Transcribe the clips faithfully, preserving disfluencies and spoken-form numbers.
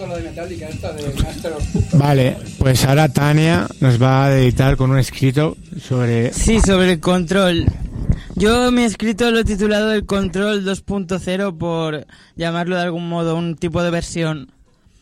visto lo de Metallica esta de Master of Puppets? Vale, pues ahora Tania nos va a editar con un escrito sobre... Sí, sobre el control. Yo mi escrito lo he titulado el control dos punto cero por llamarlo de algún modo, un tipo de versión.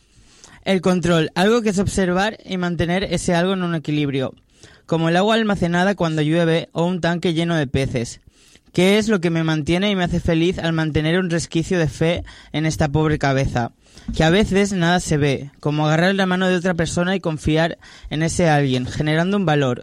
El control, algo que es observar y mantener ese algo en un equilibrio, como el agua almacenada cuando llueve o un tanque lleno de peces. ¿Qué es lo que me mantiene y me hace feliz al mantener un resquicio de fe en esta pobre cabeza? Que a veces nada se ve, como agarrar la mano de otra persona y confiar en ese alguien, generando un valor,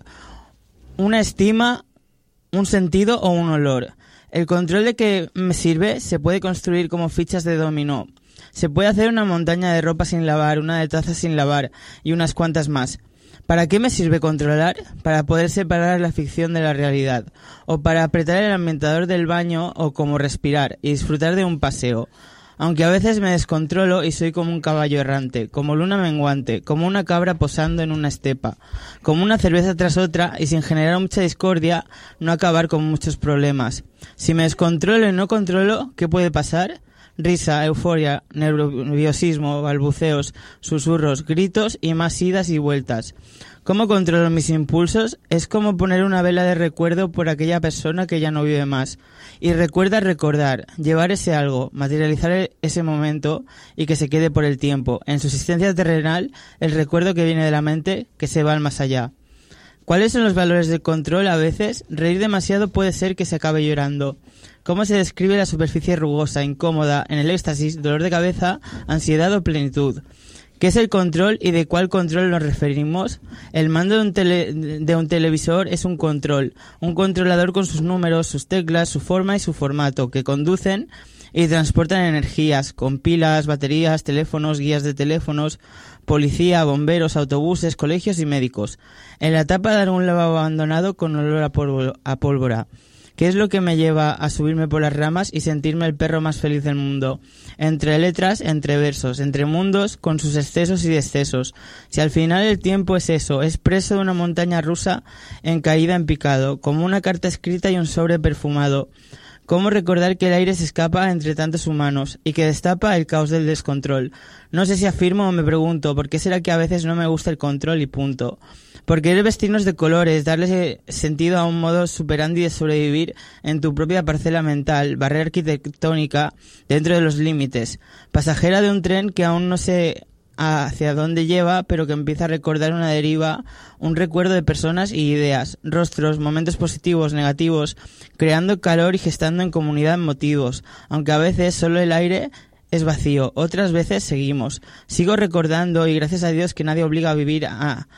una estima, un sentido o un olor. El control de que me sirve se puede construir como fichas de dominó. Se puede hacer una montaña de ropa sin lavar, una de tazas sin lavar y unas cuantas más. ¿Para qué me sirve controlar? Para poder separar la ficción de la realidad, o para apretar el ambientador del baño, o como respirar y disfrutar de un paseo. Aunque a veces me descontrolo y soy como un caballo errante, como luna menguante, como una cabra posando en una estepa, como una cerveza tras otra y sin generar mucha discordia, no acabar con muchos problemas. Si me descontrolo y no controlo, ¿qué puede pasar? Risa, euforia, nerviosismo, balbuceos, susurros, gritos y más idas y vueltas. ¿Cómo controlo mis impulsos? Es como poner una vela de recuerdo por aquella persona que ya no vive más. Y recuerda recordar, llevar ese algo, materializar ese momento y que se quede por el tiempo. En su existencia terrenal, el recuerdo que viene de la mente, que se va al más allá. ¿Cuáles son los valores del control? A veces, reír demasiado puede ser que se acabe llorando. ¿Cómo se describe la superficie rugosa, incómoda, en el éxtasis, dolor de cabeza, ansiedad o plenitud? ¿Qué es el control y de cuál control nos referimos? El mando de un, tele, de un televisor es un control, un controlador con sus números, sus teclas, su forma y su formato, que conducen y transportan energías, con pilas, baterías, teléfonos, guías de teléfonos, policía, bomberos, autobuses, colegios y médicos. En la tapa de un lavabo abandonado con olor a, polvo, a pólvora. ¿Qué es lo que me lleva a subirme por las ramas y sentirme el perro más feliz del mundo? Entre letras, entre versos, entre mundos, con sus excesos y descesos. Si al final el tiempo es eso, es preso de una montaña rusa en caída en picado, como una carta escrita y un sobre perfumado. ¿Cómo recordar que el aire se escapa entre tantos humanos y que destapa el caos del descontrol? No sé si afirmo o me pregunto, ¿por qué será que a veces no me gusta el control y punto? ¿Por qué vestirnos de colores, darle sentido a un modo superandi de sobrevivir en tu propia parcela mental, barrera arquitectónica dentro de los límites? Pasajera de un tren que aún no sé hacia dónde lleva, pero que empieza a recordar una deriva, un recuerdo de personas y ideas, rostros, momentos positivos, negativos, creando calor y gestando en comunidad motivos, aunque a veces solo el aire es vacío, otras veces seguimos. Sigo recordando y gracias a Dios que nadie obliga a vivir a,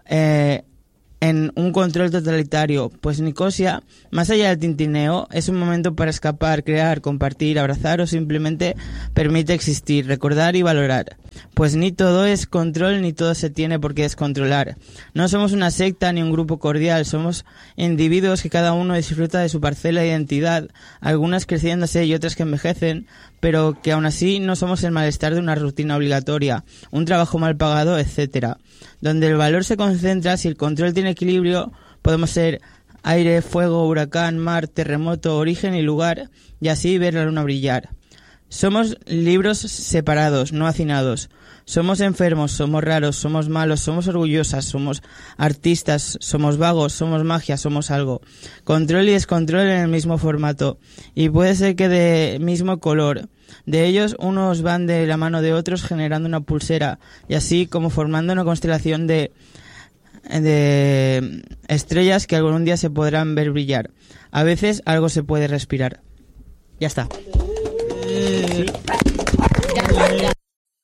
eh, en un control totalitario, pues Nicosia, más allá del tintineo, es un momento para escapar, crear, compartir, abrazar o simplemente permite existir, recordar y valorar. Pues ni todo es control ni todo se tiene por qué descontrolar. No somos una secta ni un grupo cordial, somos individuos que cada uno disfruta de su parcela de identidad, algunas creciéndose y otras que envejecen, pero que aún así no somos el malestar de una rutina obligatoria, un trabajo mal pagado, etcétera. Donde el valor se concentra, si el control tiene equilibrio, podemos ser aire, fuego, huracán, mar, terremoto, origen y lugar, y así ver la luna brillar. Somos libros separados, no hacinados. Somos enfermos, somos raros, somos malos, somos orgullosas, somos artistas, somos vagos, somos magia, somos algo. Control y descontrol en el mismo formato. Y puede ser que de mismo color. De ellos, unos van de la mano de otros generando una pulsera. Y así como formando una constelación de, de estrellas que algún día se podrán ver brillar. A veces algo se puede respirar. Ya está. Sí.